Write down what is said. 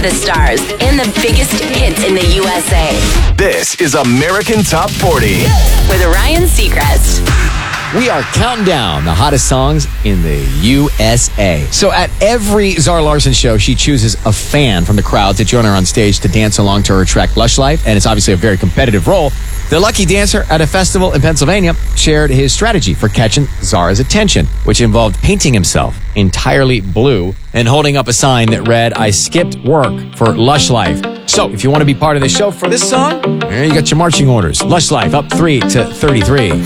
the stars and the biggest hits in the USA. This is American Top 40 with Ryan Seacrest. We are counting down the hottest songs in the USA. So at every Zara Larsson show, she chooses a fan from the crowd to join her on stage to dance along to her track Lush Life, and it's obviously a very competitive role. The lucky dancer at a festival in Pennsylvania shared his strategy for catching Zara's attention, which involved painting himself entirely blue and holding up a sign that read, "I skipped work for Lush Life." So if you want to be part of the show for this song, there you got your marching orders. Lush Life up 3 to 33.